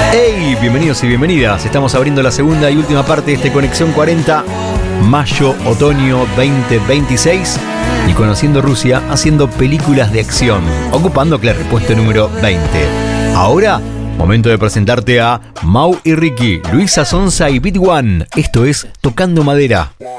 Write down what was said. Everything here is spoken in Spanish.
Hey, bienvenidos y bienvenidas. Estamos abriendo la segunda y última parte de este Conexión 40, mayo-otoño 2026, y conociendo Rusia haciendo películas de acción, ocupando el puesto número 20. Ahora, momento de presentarte a Mau y Ricky, Luisa Sonza y Beat One. Esto es Tocando Madera.